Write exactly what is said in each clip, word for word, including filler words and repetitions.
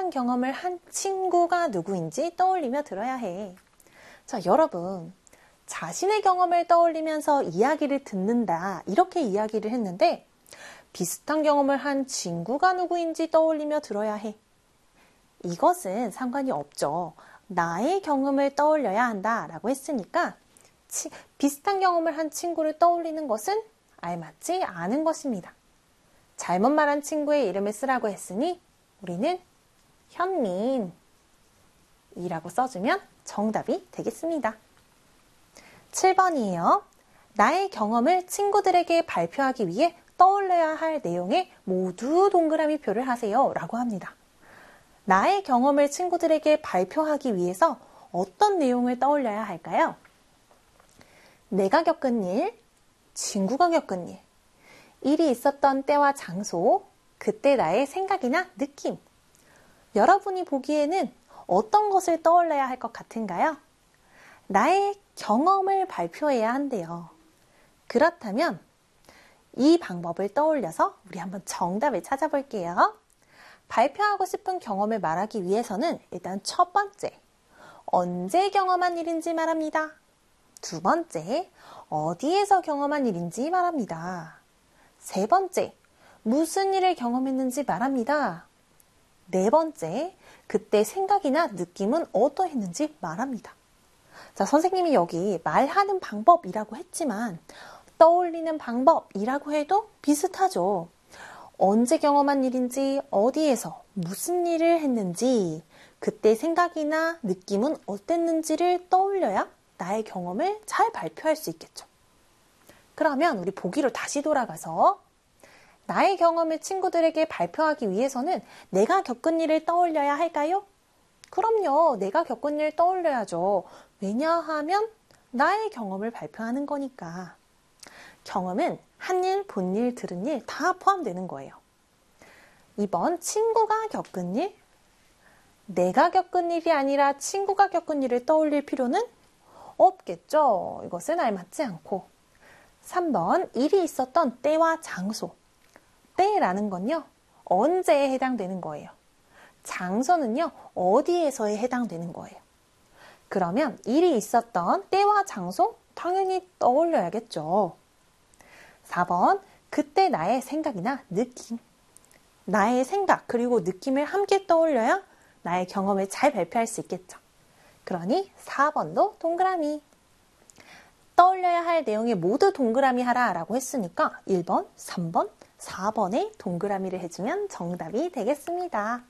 비슷한 경험을 한 친구가 누구인지 떠올리며 들어야 해. 자, 여러분, 자신의 경험을 떠올리면서 이야기를 듣는다, 이렇게 이야기를 했는데 비슷한 경험을 한 친구가 누구인지 떠올리며 들어야 해. 이것은 상관이 없죠. 나의 경험을 떠올려야 한다라고 했으니까 치, 비슷한 경험을 한 친구를 떠올리는 것은 알맞지 않은 것입니다. 잘못 말한 친구의 이름을 쓰라고 했으니 우리는 현민이라고 써주면 정답이 되겠습니다. 칠 번이에요. 나의 경험을 친구들에게 발표하기 위해 떠올려야 할 내용에 모두 동그라미 표를 하세요 라고 합니다. 나의 경험을 친구들에게 발표하기 위해서 어떤 내용을 떠올려야 할까요? 내가 겪은 일, 친구가 겪은 일, 일이 있었던 때와 장소, 그때 나의 생각이나 느낌. 여러분이 보기에는 어떤 것을 떠올려야 할 것 같은가요? 나의 경험을 발표해야 한대요. 그렇다면 이 방법을 떠올려서 우리 한번 정답을 찾아볼게요. 발표하고 싶은 경험을 말하기 위해서는 일단 첫 번째, 언제 경험한 일인지 말합니다. 두 번째, 어디에서 경험한 일인지 말합니다. 세 번째, 무슨 일을 경험했는지 말합니다. 네 번째, 그때 생각이나 느낌은 어떠했는지 말합니다. 자, 선생님이 여기 말하는 방법이라고 했지만 떠올리는 방법이라고 해도 비슷하죠. 언제 경험한 일인지, 어디에서 무슨 일을 했는지, 그때 생각이나 느낌은 어땠는지를 떠올려야 나의 경험을 잘 발표할 수 있겠죠. 그러면 우리 보기로 다시 돌아가서 나의 경험을 친구들에게 발표하기 위해서는 내가 겪은 일을 떠올려야 할까요? 그럼요. 내가 겪은 일 떠올려야죠. 왜냐하면 나의 경험을 발표하는 거니까. 경험은 한 일, 본 일, 들은 일 다 포함되는 거예요. 이 번 친구가 겪은 일, 내가 겪은 일이 아니라 친구가 겪은 일을 떠올릴 필요는 없겠죠. 이것은 알맞지 않고. 삼 번 일이 있었던 때와 장소. 때라는 건요, 언제에 해당되는 거예요. 장소는요, 어디에서에 해당되는 거예요. 그러면 일이 있었던 때와 장소 당연히 떠올려야겠죠. 사 번 그때 나의 생각이나 느낌. 나의 생각 그리고 느낌을 함께 떠올려야 나의 경험을 잘 발표할 수 있겠죠. 그러니 사 번도 동그라미. 떠올려야 할 내용에 모두 동그라미 하라 라고 했으니까 일 번, 삼 번, 사 번에 동그라미를 해주면 정답이 되겠습니다.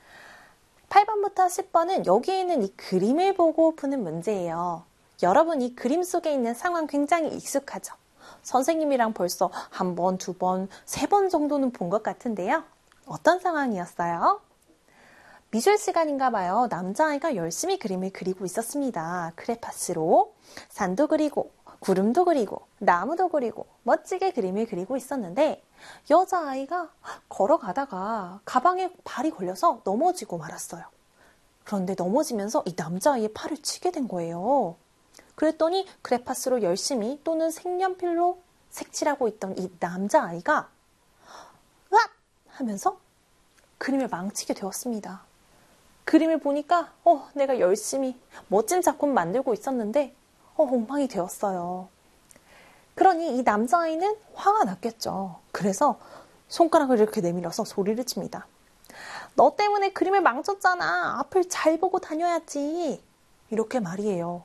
팔 번부터 십 번은 여기에 있는 이 그림을 보고 푸는 문제예요. 여러분 이 그림 속에 있는 상황 굉장히 익숙하죠? 선생님이랑 벌써 한 번, 두 번, 세 번 정도는 본 것 같은데요. 어떤 상황이었어요? 미술 시간인가 봐요. 남자아이가 열심히 그림을 그리고 있었습니다. 크레파스로 산도 그리고 구름도 그리고 나무도 그리고 멋지게 그림을 그리고 있었는데 여자아이가 걸어가다가 가방에 발이 걸려서 넘어지고 말았어요. 그런데 넘어지면서 이 남자아이의 팔을 치게 된 거예요. 그랬더니 크레파스로 열심히 또는 색연필로 색칠하고 있던 이 남자아이가 으악! 하면서 그림을 망치게 되었습니다. 그림을 보니까 어, 내가 열심히 멋진 작품 만들고 있었는데 어, 엉망이 되었어요. 그러니 이 남자아이는 화가 났겠죠. 그래서 손가락을 이렇게 내밀어서 소리를 칩니다. 너 때문에 그림을 망쳤잖아. 앞을 잘 보고 다녀야지. 이렇게 말이에요.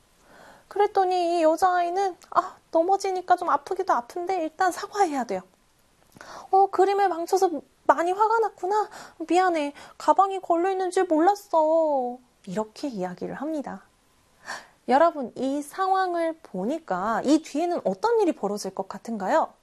그랬더니 이 여자아이는 아, 넘어지니까 좀 아프기도 아픈데 일단 사과해야 돼요. 어, 그림을 망쳐서 많이 화가 났구나. 미안해. 가방이 걸려있는 줄 몰랐어. 이렇게 이야기를 합니다. 여러분, 이 상황을 보니까 이 뒤에는 어떤 일이 벌어질 것 같은가요?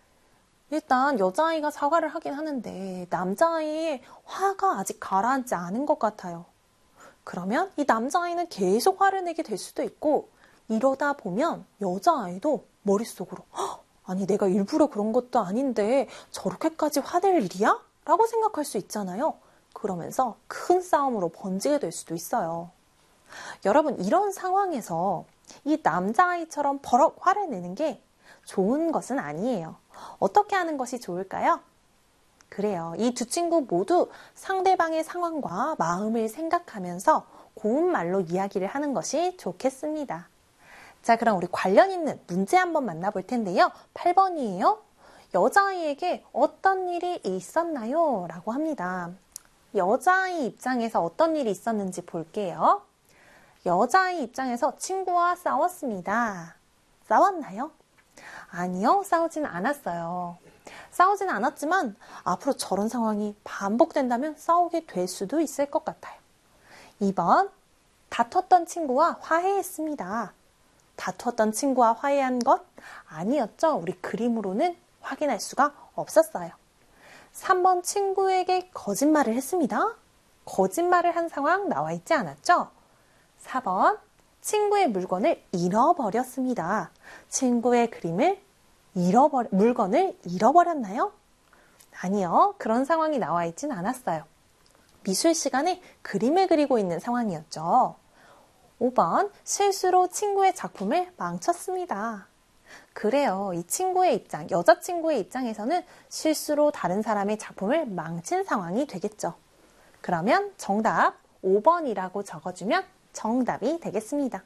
일단 여자아이가 사과를 하긴 하는데 남자아이의 화가 아직 가라앉지 않은 것 같아요. 그러면 이 남자아이는 계속 화를 내게 될 수도 있고 이러다 보면 여자아이도 머릿속으로 아니 내가 일부러 그런 것도 아닌데 저렇게까지 화낼 일이야? 라고 생각할 수 있잖아요. 그러면서 큰 싸움으로 번지게 될 수도 있어요. 여러분 이런 상황에서 이 남자아이처럼 버럭 화를 내는 게 좋은 것은 아니에요. 어떻게 하는 것이 좋을까요? 그래요. 이 두 친구 모두 상대방의 상황과 마음을 생각하면서 고운 말로 이야기를 하는 것이 좋겠습니다. 자, 그럼 우리 관련 있는 문제 한번 만나볼 텐데요. 팔 번이에요. 여자아이에게 어떤 일이 있었나요? 라고 합니다. 여자아이 입장에서 어떤 일이 있었는지 볼게요. 여자아이 입장에서 친구와 싸웠습니다. 싸웠나요? 아니요, 싸우진 않았어요. 싸우진 않았지만 앞으로 저런 상황이 반복된다면 싸우게 될 수도 있을 것 같아요. 이 번, 다퉜던 친구와 화해했습니다. 다투었던 친구와 화해한 것 아니었죠. 우리 그림으로는 확인할 수가 없었어요. 삼 번, 친구에게 거짓말을 했습니다. 거짓말을 한 상황 나와 있지 않았죠. 사 번, 친구의 물건을 잃어버렸습니다. 친구의 그림을 잃어버 물건을 잃어버렸나요? 아니요. 그런 상황이 나와 있진 않았어요. 미술 시간에 그림을 그리고 있는 상황이었죠. 오 번, 실수로 친구의 작품을 망쳤습니다. 그래요. 이 친구의 입장, 여자친구의 입장에서는 실수로 다른 사람의 작품을 망친 상황이 되겠죠. 그러면 정답 오 번이라고 적어주면 정답이 되겠습니다.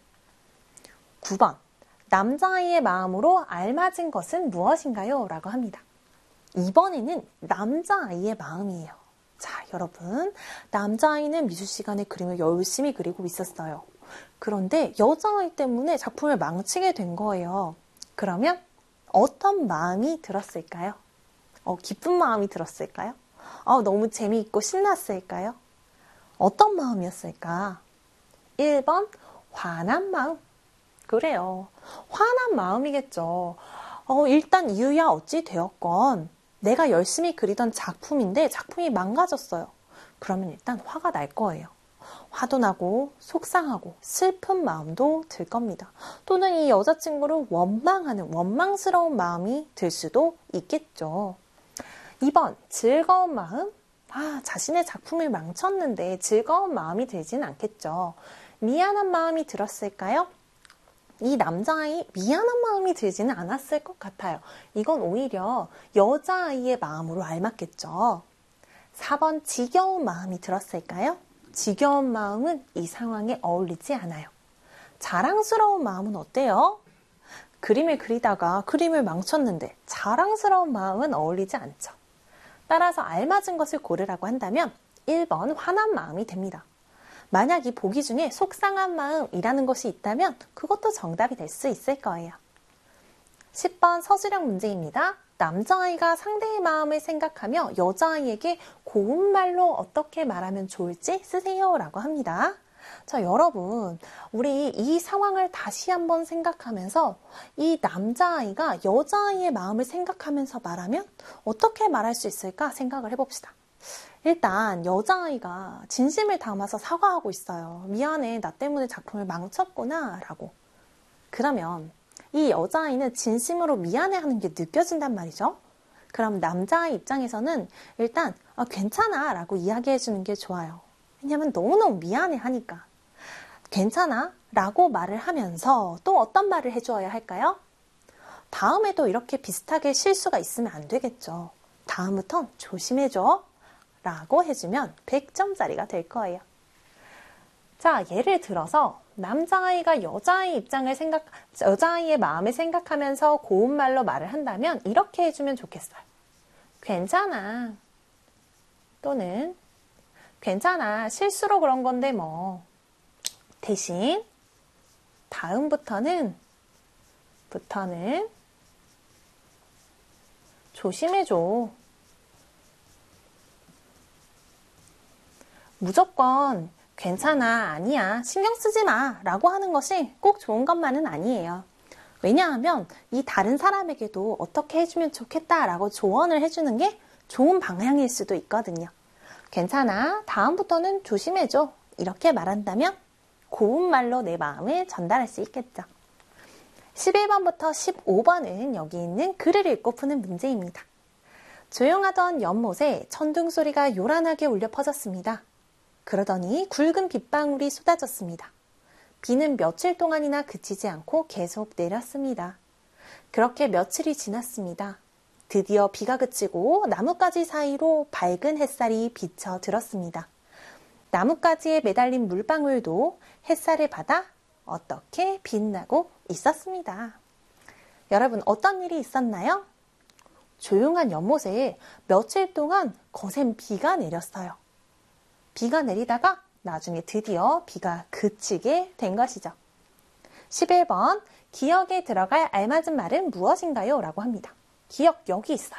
구 번, 남자아이의 마음으로 알맞은 것은 무엇인가요? 라고 합니다. 이번에는 남자아이의 마음이에요. 자, 여러분, 남자아이는 미술 시간에 그림을 열심히 그리고 있었어요. 그런데 여자아이 때문에 작품을 망치게 된 거예요. 그러면 어떤 마음이 들었을까요? 어, 기쁜 마음이 들었을까요? 어, 너무 재미있고 신났을까요? 어떤 마음이었을까? 일 번, 화난 마음. 그래요. 화난 마음이겠죠. 어, 일단 이유야 어찌 되었건 내가 열심히 그리던 작품인데 작품이 망가졌어요. 그러면 일단 화가 날 거예요. 화도 나고 속상하고 슬픈 마음도 들 겁니다. 또는 이 여자친구를 원망하는 원망스러운 마음이 들 수도 있겠죠. 이 번, 즐거운 마음. 아, 자신의 작품을 망쳤는데 즐거운 마음이 들진 않겠죠. 미안한 마음이 들었을까요? 이 남자아이 미안한 마음이 들지는 않았을 것 같아요. 이건 오히려 여자아이의 마음으로 알맞겠죠. 사 번, 지겨운 마음이 들었을까요? 지겨운 마음은 이 상황에 어울리지 않아요. 자랑스러운 마음은 어때요? 그림을 그리다가 그림을 망쳤는데 자랑스러운 마음은 어울리지 않죠. 따라서 알맞은 것을 고르라고 한다면 일 번, 화난 마음이 됩니다. 만약 이 보기 중에 속상한 마음이라는 것이 있다면 그것도 정답이 될 수 있을 거예요. 십 번, 서술형 문제입니다. 남자아이가 상대의 마음을 생각하며 여자아이에게 고운 말로 어떻게 말하면 좋을지 쓰세요 라고 합니다. 자, 여러분, 우리 이 상황을 다시 한번 생각하면서 이 남자아이가 여자아이의 마음을 생각하면서 말하면 어떻게 말할 수 있을까 생각을 해봅시다. 일단 여자아이가 진심을 담아서 사과하고 있어요. 미안해, 나 때문에 작품을 망쳤구나 라고. 그러면 이 여자아이는 진심으로 미안해하는 게 느껴진단 말이죠. 그럼 남자아이 입장에서는 일단 아, 괜찮아 라고 이야기해주는 게 좋아요. 왜냐면 너무너무 미안해하니까. 괜찮아 라고 말을 하면서 또 어떤 말을 해줘야 할까요? 다음에도 이렇게 비슷하게 실수가 있으면 안 되겠죠. 다음부턴 조심해줘 라고 해주면 백 점짜리가 될 거예요. 자, 예를 들어서 남자아이가 여자아이 입장을 생각, 여자아이의 마음을 생각하면서 고운 말로 말을 한다면 이렇게 해주면 좋겠어요. 괜찮아. 또는 괜찮아. 실수로 그런 건데 뭐. 대신 다음부터는 부터는 조심해줘. 무조건 괜찮아, 아니야, 신경 쓰지 마 라고 하는 것이 꼭 좋은 것만은 아니에요. 왜냐하면 이 다른 사람에게도 어떻게 해주면 좋겠다라고 조언을 해주는 게 좋은 방향일 수도 있거든요. 괜찮아, 다음부터는 조심해줘 이렇게 말한다면 고운 말로 내 마음을 전달할 수 있겠죠. 십일 번부터 십오 번은 여기 있는 글을 읽고 푸는 문제입니다. 조용하던 연못에 천둥 소리가 요란하게 울려 퍼졌습니다. 그러더니 굵은 빗방울이 쏟아졌습니다. 비는 며칠 동안이나 그치지 않고 계속 내렸습니다. 그렇게 며칠이 지났습니다. 드디어 비가 그치고 나뭇가지 사이로 밝은 햇살이 비쳐 들었습니다. 나뭇가지에 매달린 물방울도 햇살을 받아 어떻게 빛나고 있었습니다. 여러분, 어떤 일이 있었나요? 조용한 연못에 며칠 동안 거센 비가 내렸어요. 비가 내리다가 나중에 드디어 비가 그치게 된 것이죠. 십일 번, 기억에 들어갈 알맞은 말은 무엇인가요? 라고 합니다. 기억 여기 있어요.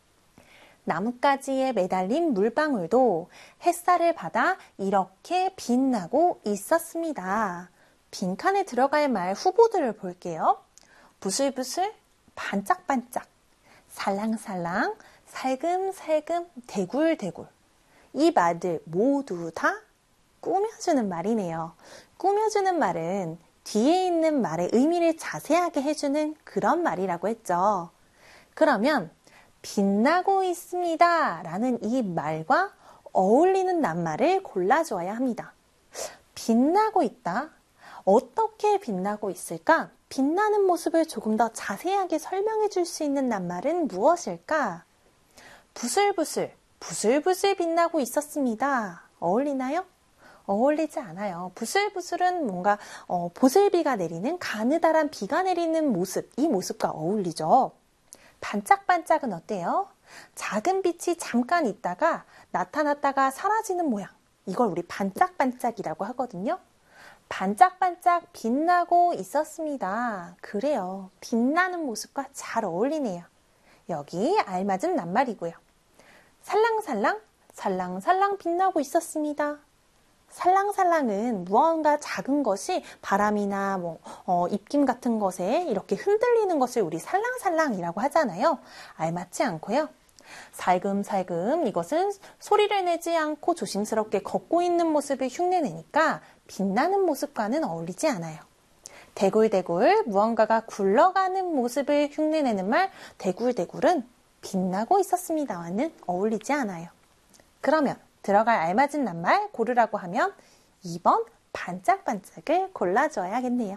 나뭇가지에 매달린 물방울도 햇살을 받아 이렇게 빛나고 있었습니다. 빈칸에 들어갈 말 후보들을 볼게요. 부슬부슬, 반짝반짝, 살랑살랑, 살금살금, 대굴대굴. 이 말들 모두 다 꾸며주는 말이네요. 꾸며주는 말은 뒤에 있는 말의 의미를 자세하게 해주는 그런 말이라고 했죠. 그러면 빛나고 있습니다 라는 이 말과 어울리는 낱말을 골라줘야 합니다. 빛나고 있다. 어떻게 빛나고 있을까? 빛나는 모습을 조금 더 자세하게 설명해 줄 수 있는 낱말은 무엇일까? 부슬부슬, 부슬부슬 빛나고 있었습니다. 어울리나요? 어울리지 않아요. 부슬부슬은 뭔가 어, 보슬비가 내리는 가느다란 비가 내리는 모습, 이 모습과 어울리죠. 반짝반짝은 어때요? 작은 빛이 잠깐 있다가 나타났다가 사라지는 모양. 이걸 우리 반짝반짝이라고 하거든요. 반짝반짝 빛나고 있었습니다. 그래요. 빛나는 모습과 잘 어울리네요. 여기 알맞은 낱말이고요. 살랑살랑, 살랑살랑 빛나고 있었습니다. 살랑살랑은 무언가 작은 것이 바람이나 뭐, 어, 입김 같은 것에 이렇게 흔들리는 것을 우리 살랑살랑이라고 하잖아요. 알맞지 않고요. 살금살금, 이것은 소리를 내지 않고 조심스럽게 걷고 있는 모습을 흉내내니까 빛나는 모습과는 어울리지 않아요. 대굴대굴, 무언가가 굴러가는 모습을 흉내내는 말 대굴대굴은 빛나고 있었습니다와는 어울리지 않아요. 그러면 들어갈 알맞은 낱말 고르라고 하면 이 번 반짝반짝을 골라줘야겠네요.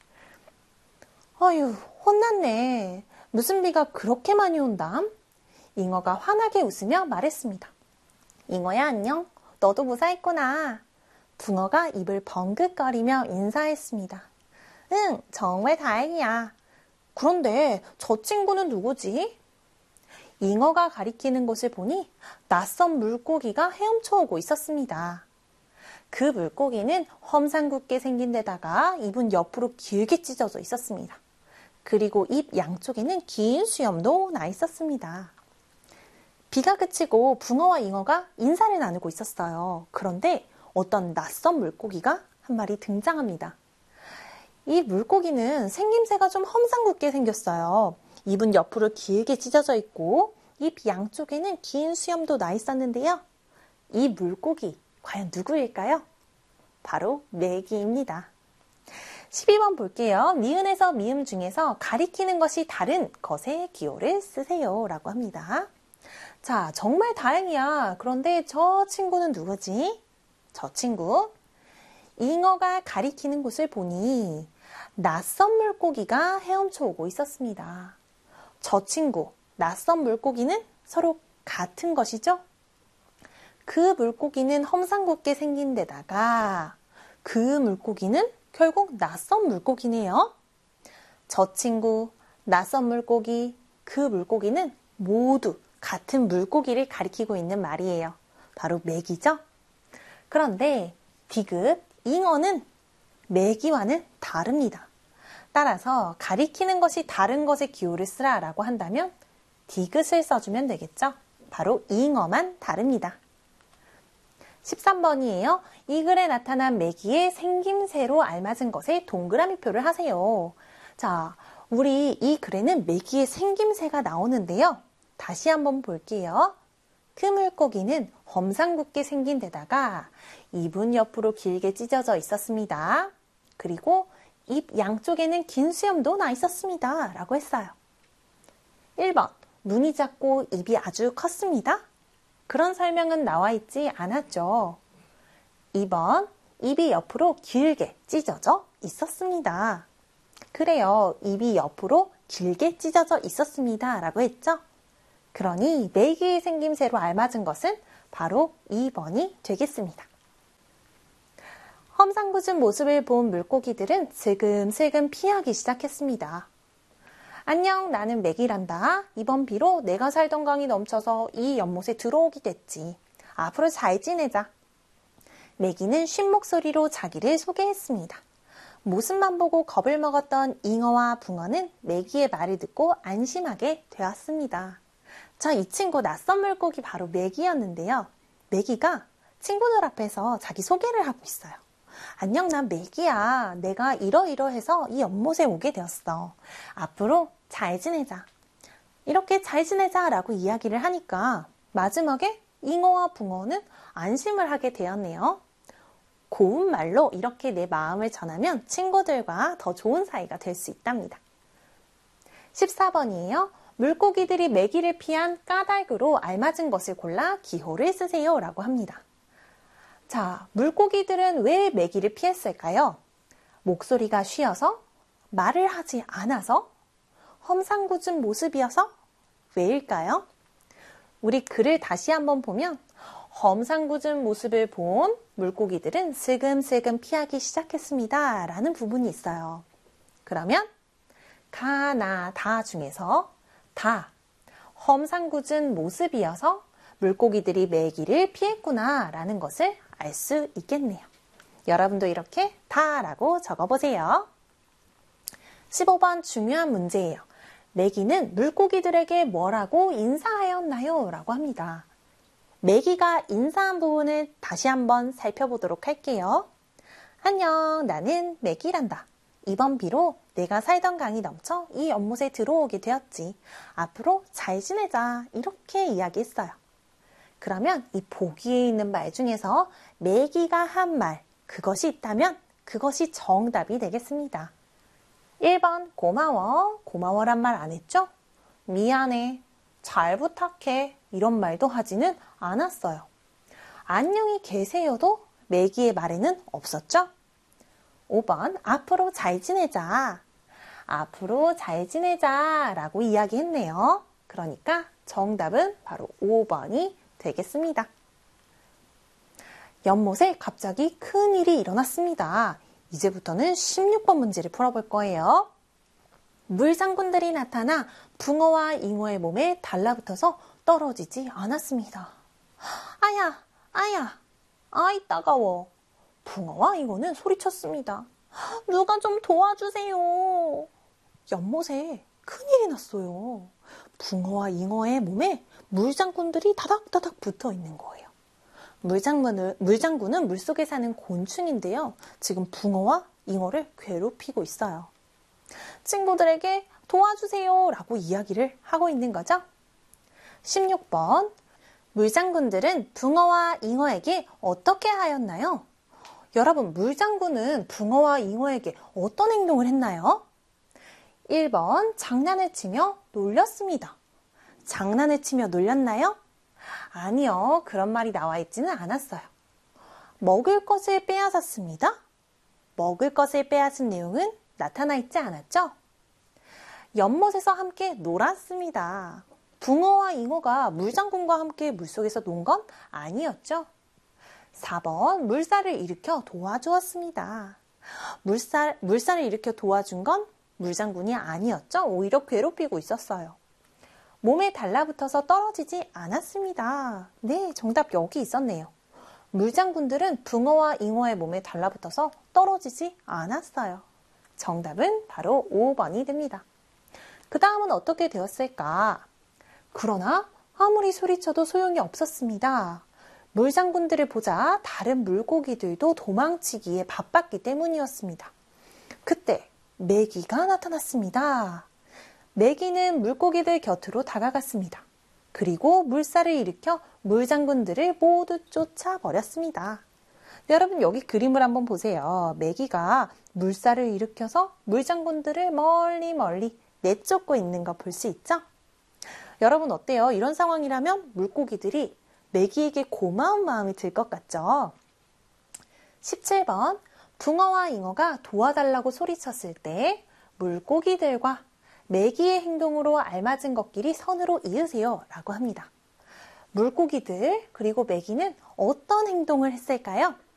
어휴, 혼났네. 무슨 비가 그렇게 많이 온담? 잉어가 환하게 웃으며 말했습니다. 잉어야 안녕. 너도 무사했구나. 붕어가 입을 벙긋거리며 인사했습니다. 응, 정말 다행이야. 그런데 저 친구는 누구지? 잉어가 가리키는 곳을 보니 낯선 물고기가 헤엄쳐 오고 있었습니다. 그 물고기는 험상궂게 생긴 데다가 입은 옆으로 길게 찢어져 있었습니다. 그리고 입 양쪽에는 긴 수염도 나 있었습니다. 비가 그치고 붕어와 잉어가 인사를 나누고 있었어요. 그런데 어떤 낯선 물고기가 한 마리 등장합니다. 이 물고기는 생김새가 좀 험상궂게 생겼어요. 입은 옆으로 길게 찢어져 있고 입 양쪽에는 긴 수염도 나 있었는데요. 이 물고기 과연 누구일까요? 바로 메기입니다. 십이 번 볼게요. 니은에서 미음 중에서 가리키는 것이 다른 것의 기호를 쓰세요 라고 합니다. 자, 정말 다행이야. 그런데 저 친구는 누구지? 저 친구. 잉어가 가리키는 곳을 보니 낯선 물고기가 헤엄쳐 오고 있었습니다. 저 친구, 낯선 물고기는 서로 같은 것이죠? 그 물고기는 험상궂게 생긴 데다가 그 물고기는 결국 낯선 물고기네요. 저 친구, 낯선 물고기, 그 물고기는 모두 같은 물고기를 가리키고 있는 말이에요. 바로 메기죠? 그런데 디귿, 잉어는 메기와는 다릅니다. 따라서 가리키는 것이 다른 것의 기호를 쓰라 라고 한다면 디귿을 써주면 되겠죠? 바로 잉어만 다릅니다. 십삼 번이에요. 이 글에 나타난 메기의 생김새로 알맞은 것에 동그라미 표를 하세요. 자, 우리 이 글에는 메기의 생김새가 나오는데요. 다시 한번 볼게요. 그 물고기는 험상궂게 생긴 데다가 입은 옆으로 길게 찢어져 있었습니다. 그리고 입 양쪽에는 긴 수염도 나 있었습니다. 라고 했어요. 일 번, 눈이 작고 입이 아주 컸습니다. 그런 설명은 나와 있지 않았죠. 이 번, 입이 옆으로 길게 찢어져 있었습니다. 그래요. 입이 옆으로 길게 찢어져 있었습니다. 라고 했죠. 그러니 메기의 생김새로 알맞은 것은 바로 이 번이 되겠습니다. 험상궂은 모습을 본 물고기들은 슬금슬금 피하기 시작했습니다. 안녕, 나는 메기란다. 이번 비로 내가 살던 강이 넘쳐서 이 연못에 들어오게 됐지. 앞으로 잘 지내자. 메기는 쉰 목소리로 자기를 소개했습니다. 모습만 보고 겁을 먹었던 잉어와 붕어는 메기의 말을 듣고 안심하게 되었습니다. 자, 이 친구 낯선 물고기 바로 메기였는데요. 메기가 친구들 앞에서 자기 소개를 하고 있어요. 안녕, 난 메기야. 내가 이러이러해서 이 연못에 오게 되었어. 앞으로 잘 지내자. 이렇게 잘 지내자 라고 이야기를 하니까 마지막에 잉어와 붕어는 안심을 하게 되었네요. 고운 말로 이렇게 내 마음을 전하면 친구들과 더 좋은 사이가 될 수 있답니다. 십사 번이에요. 물고기들이 메기를 피한 까닭으로 알맞은 것을 골라 기호를 쓰세요 라고 합니다. 자, 물고기들은 왜 메기를 피했을까요? 목소리가 쉬어서? 말을 하지 않아서? 험상궂은 모습이어서? 왜일까요? 우리 글을 다시 한번 보면 험상궂은 모습을 본 물고기들은 슬금슬금 피하기 시작했습니다 라는 부분이 있어요. 그러면 가, 나, 다 중에서 다 험상궂은 모습이어서 물고기들이 메기를 피했구나 라는 것을 알 수 있겠네요. 여러분도 이렇게 다 라고 적어보세요. 십오 번 중요한 문제예요. 메기는 물고기들에게 뭐라고 인사하였나요? 라고 합니다. 메기가 인사한 부분을 다시 한번 살펴보도록 할게요. 안녕, 나는 메기란다. 이번 비로 내가 살던 강이 넘쳐 이 연못에 들어오게 되었지. 앞으로 잘 지내자. 이렇게 이야기했어요. 그러면 이 보기에 있는 말 중에서 메기가 한 말, 그것이 있다면 그것이 정답이 되겠습니다. 일 번 고마워, 고마워란 말 안 했죠? 미안해, 잘 부탁해 이런 말도 하지는 않았어요. 안녕히 계세요도 메기의 말에는 없었죠? 오 번 앞으로 잘 지내자. 앞으로 잘 지내자 라고 이야기했네요. 그러니까 정답은 바로 오 번이 되겠습니다. 연못에 갑자기 큰일이 일어났습니다. 이제부터는 십육 번 문제를 풀어볼 거예요. 물장군들이 나타나 붕어와 잉어의 몸에 달라붙어서 떨어지지 않았습니다. 아야, 아야, 아이 따가워. 붕어와 잉어는 소리쳤습니다. 누가 좀 도와주세요. 연못에 큰일이 났어요. 붕어와 잉어의 몸에 물장군들이 다닥다닥 붙어 있는 거예요. 물장군은, 물장군은 물속에 사는 곤충인데요. 지금 붕어와 잉어를 괴롭히고 있어요. 친구들에게 도와주세요 라고 이야기를 하고 있는 거죠. 십육 번 물장군들은 붕어와 잉어에게 어떻게 하였나요? 여러분, 물장군은 붕어와 잉어에게 어떤 행동을 했나요? 일 번 장난을 치며 놀렸습니다. 장난을 치며 놀렸나요? 아니요, 그런 말이 나와 있지는 않았어요. 먹을 것을 빼앗았습니다. 먹을 것을 빼앗은 내용은 나타나 있지 않았죠? 연못에서 함께 놀았습니다. 붕어와 잉어가 물장군과 함께 물속에서 논 건 아니었죠? 사 번 물살을 일으켜 도와주었습니다. 물살, 물살을 일으켜 도와준 건 물장군이 아니었죠? 오히려 괴롭히고 있었어요. 몸에 달라붙어서 떨어지지 않았습니다. 네, 정답 여기 있었네요. 물장군들은 붕어와 잉어의 몸에 달라붙어서 떨어지지 않았어요. 정답은 바로 오 번이 됩니다. 그 다음은 어떻게 되었을까? 그러나 아무리 소리쳐도 소용이 없었습니다. 물장군들을 보자 다른 물고기들도 도망치기에 바빴기 때문이었습니다. 그때 메기가 나타났습니다. 메기는 물고기들 곁으로 다가갔습니다. 그리고 물살을 일으켜 물장군들을 모두 쫓아버렸습니다. 여러분, 여기 그림을 한번 보세요. 메기가 물살을 일으켜서 물장군들을 멀리 멀리 내쫓고 있는 거 볼 수 있죠? 여러분 어때요? 이런 상황이라면 물고기들이 메기에게 고마운 마음이 들 것 같죠? 십칠 번 붕어와 잉어가 도와달라고 소리쳤을 때 물고기들과 메기의 행동으로 알맞은 것끼리 선으로 이으세요 라고 합니다. 물고기들 그리고 메기는 어떤 행동을 했을까요?